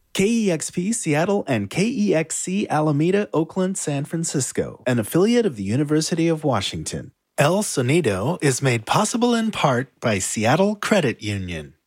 KEXP Seattle and KEXC Alameda, Oakland, San Francisco, an affiliate of the University of Washington. El Sonido is made possible in part by Seattle Credit Union.